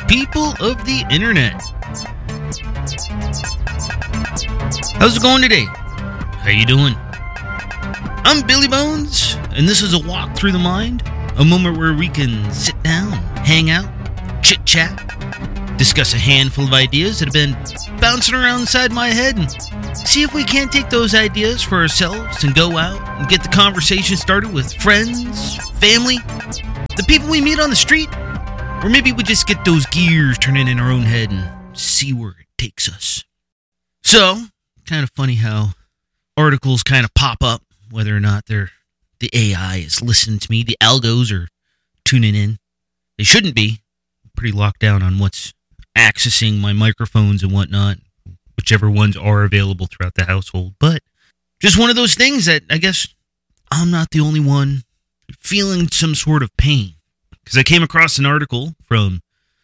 people of the internet. How's it going today? How you doing? I'm Billy Bones, and this is a walk through the mind, a moment where we can sit down, hang out, chit-chat, discuss a handful of ideas that have been bouncing around inside my head, and see if we can't take those ideas for ourselves and go out and get the conversation started with friends, family, the people we meet on the street, or maybe we just get those gears turning in our own head and see where it takes us. So, kind of funny how articles kind of pop up, whether or not the AI is listening to me, the algos are tuning in. They shouldn't be. I'm pretty locked down on what's accessing my microphones and whatnot, whichever ones are available throughout the household. But just one of those things that I guess I'm not the only one feeling some sort of pain. Because I came across an article from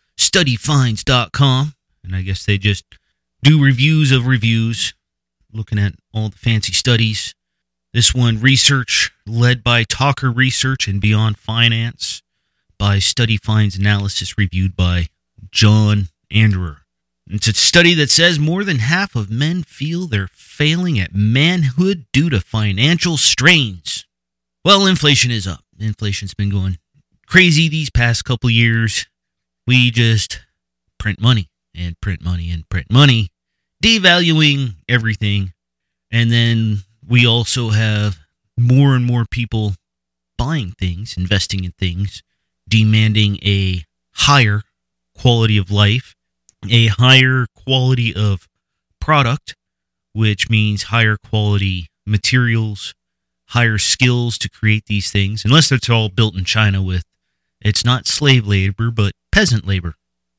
studyfinds.com, and I guess they just do reviews of reviews, looking at all the fancy studies. This one, research led by Talker Research and Beyond Finance by Study Finds Analysis, reviewed by John Anderer. It's a study that says more than half of men feel they're failing at manhood due to financial strains. Well, inflation is up. Inflation's been going crazy these past couple years. We just print money and print money and print money, devaluing everything. And then we also have more and more people buying things, investing in things, demanding a higher quality of life, a higher quality of product, which means higher quality materials, higher skills to create these things, unless it's all built in China with, it's not slave labor, but peasant labor.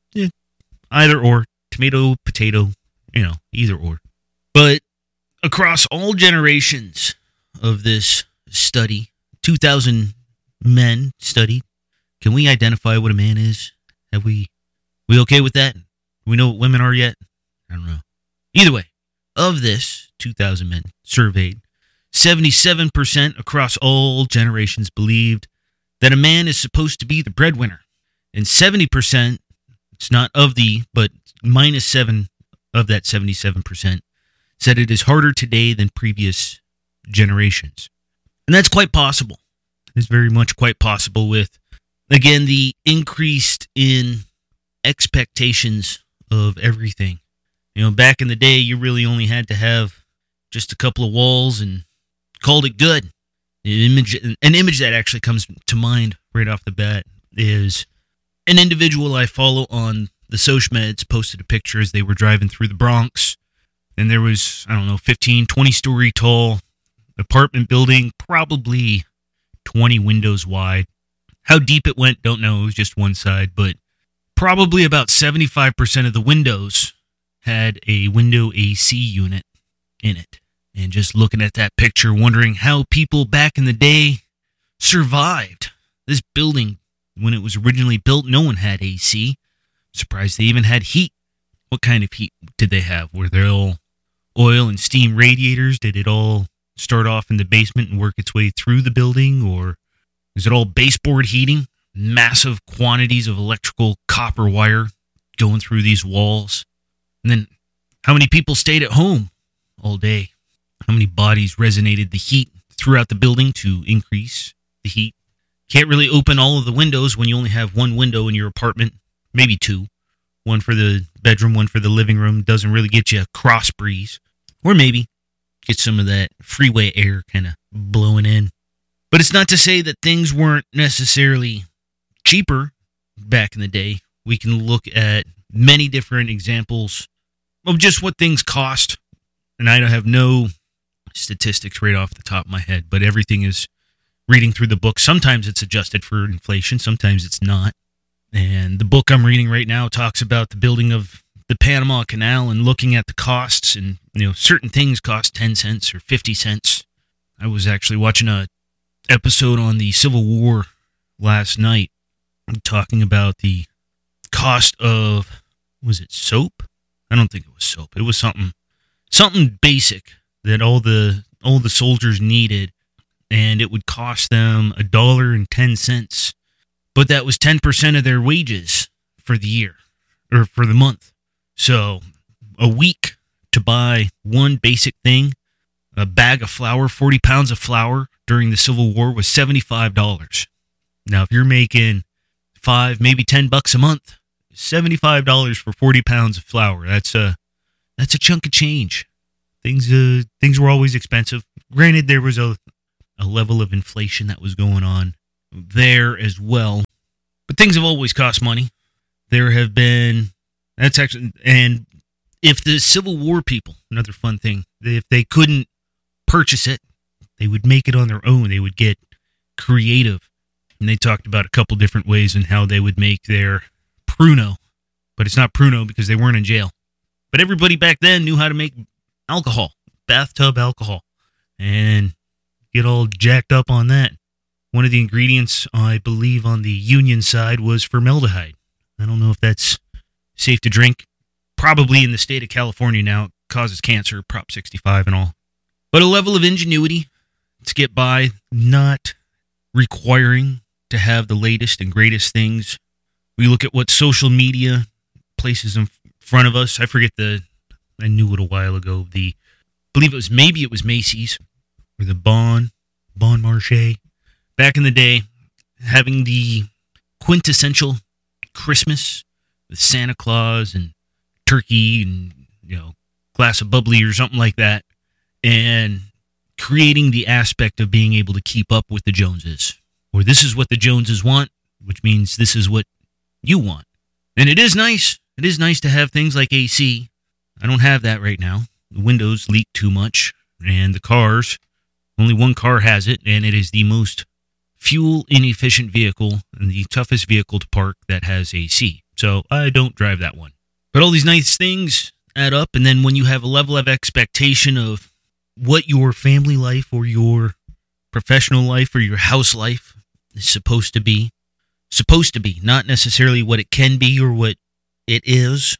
Either or, tomato, potato, either or. But across all generations of this study, 2,000 men studied. Can we identify what a man is? Have we okay with that? Do we know what women are yet? I don't know. Either way, of this 2,000 men surveyed, 77% across all generations believed that a man is supposed to be the breadwinner. And 70%, it's not of the, but minus 7 of that 77%, said it is harder today than previous generations. And that's quite possible. It's very much quite possible with, again, the increased in expectations of everything. Back in the day, you really only had to have just a couple of walls and called it good. An image that actually comes to mind right off the bat is an individual I follow on the SocialMeds posted a picture as they were driving through the Bronx. And there was, 15, 20-story tall apartment building, probably 20 windows wide. How deep it went, don't know. It was just one side, but probably about 75% of the windows had a window AC unit in it. And just looking at that picture, wondering how people back in the day survived. This building, when it was originally built, no one had AC. Surprised they even had heat. What kind of heat did they have? Were they all oil and steam radiators? Did it all start off in the basement and work its way through the building? Or is it all baseboard heating? Massive quantities of electrical copper wire going through these walls. And then how many people stayed at home all day? How many bodies resonated the heat throughout the building to increase the heat? Can't really open all of the windows when you only have one window in your apartment, maybe two. One for the bedroom, one for the living room. Doesn't really get you a cross breeze. Or maybe get some of that freeway air kind of blowing in. But it's not to say that things weren't necessarily cheaper back in the day. We can look at many different examples of just what things cost. And I don't have no statistics right off the top of my head, but everything is reading through the book. Sometimes it's adjusted for inflation, sometimes it's not. And the book I'm reading right now talks about the building of the Panama Canal and looking at the costs, and certain things cost 10 cents or 50 cents. I was actually watching a episode on the Civil War last night talking about the cost of, was it soap? I don't think it was soap. It was something basic that all the soldiers needed, and it would cost them $1.10. But that was 10% of their wages for the year. or for the month. So a week to buy one basic thing, a bag of flour, 40 pounds of flour during the Civil War was $75. Now, if you're making $5, maybe $10 a month, $75 for 40 pounds of flour, that's a chunk of change. Things were always expensive. Granted, there was a level of inflation that was going on there as well. But things have always cost money. There have been, and if the Civil War people, another fun thing, if they couldn't purchase it, they would make it on their own. They would get creative. And they talked about a couple different ways in how they would make their Pruno. But it's not Pruno because they weren't in jail. But everybody back then knew how to make alcohol, bathtub alcohol, and get all jacked up on that. One of the ingredients, I believe, on the Union side was formaldehyde. I don't know if that's safe to drink. Probably in the state of California now, it causes cancer, Prop 65 and all. But a level of ingenuity to get by, not requiring to have the latest and greatest things. We look at what social media places in front of us. I knew it a while ago. I believe it was Macy's or the Bon Marché. Back in the day, having the quintessential Christmas with Santa Claus and turkey and, glass of bubbly or something like that, and creating the aspect of being able to keep up with the Joneses. Or this is what the Joneses want, which means this is what you want. And it is nice. It is nice to have things like AC. I don't have that right now. The windows leak too much, and the cars, only one car has it, and it is the most fuel-inefficient vehicle and the toughest vehicle to park that has AC. So I don't drive that one. But all these nice things add up, and then when you have a level of expectation of what your family life or your professional life or your house life is supposed to be, not necessarily what it can be or what it is.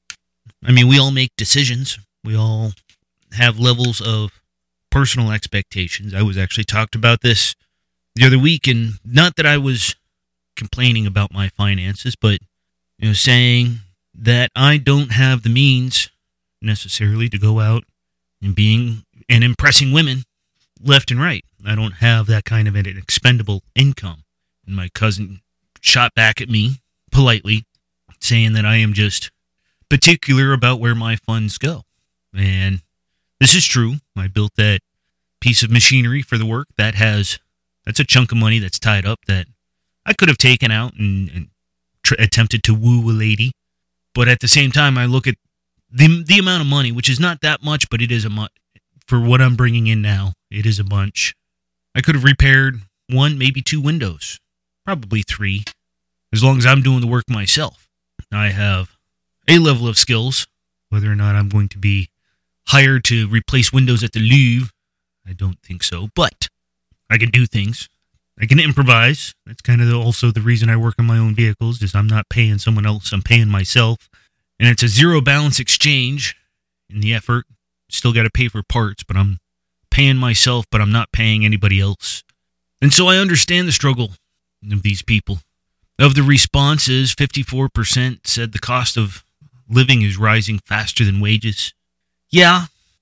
I mean, we all make decisions. We all have levels of personal expectations. I was actually talked about this the other week, and not that I was complaining about my finances, but saying that I don't have the means necessarily to go out and impressing women left and right. I don't have that kind of an expendable income. And my cousin shot back at me politely, saying that I am just particular about where my funds go. And this is true. I built that piece of machinery for the work that's a chunk of money that's tied up that I could have taken out and attempted to woo a lady. But at the same time, I look at the amount of money, which is not that much, but it is for what I'm bringing in now, it is a bunch. I could have repaired 1, maybe 2 windows, probably 3, as long as I'm doing the work myself. I have a level of skills. Whether or not I'm going to be hired to replace windows at the Louvre, I don't think so, but I can do things. I can improvise. That's kind of also the reason I work on my own vehicles, is I'm not paying someone else, I'm paying myself. And it's a zero balance exchange in the effort. Still got to pay for parts, but I'm paying myself, but I'm not paying anybody else. And so I understand the struggle of these people. Of the responses, 54% said the cost of living is rising faster than wages. Yeah,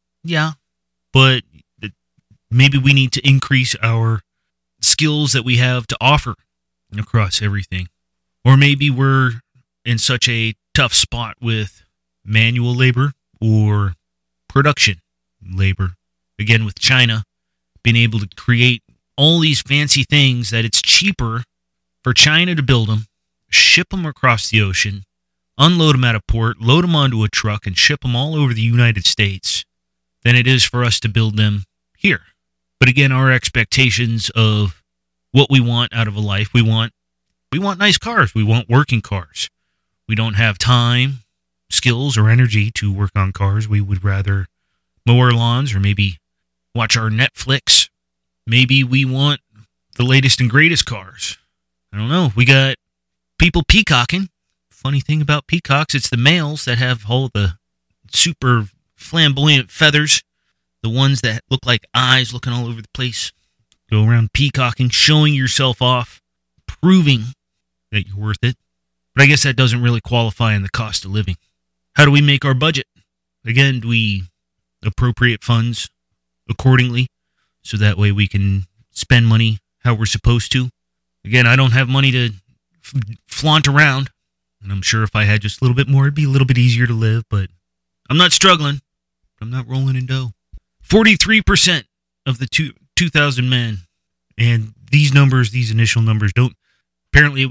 but maybe we need to increase our skills that we have to offer across everything. Or maybe we're in such a tough spot with manual labor or production labor. Again, with China being able to create all these fancy things that it's cheaper for China to build them, ship them across the ocean, unload them at a port, load them onto a truck, and ship them all over the United States than it is for us to build them here. But again, our expectations of what we want out of a life, we want nice cars. We want working cars. We don't have time, skills, or energy to work on cars. We would rather mow our lawns or maybe watch our Netflix. Maybe we want the latest and greatest cars. I don't know. We got people peacocking. Funny thing about peacocks, it's the males that have all the super flamboyant feathers. The ones that look like eyes looking all over the place. Go around peacocking, showing yourself off, proving that you're worth it. But I guess that doesn't really qualify in the cost of living. How do we make our budget? Again, do we appropriate funds accordingly so that way we can spend money how we're supposed to? Again, I don't have money to flaunt around, and I'm sure if I had just a little bit more, it'd be a little bit easier to live, but I'm not struggling. I'm not rolling in dough. 43% of the 2,000 men, and these initial numbers don't, apparently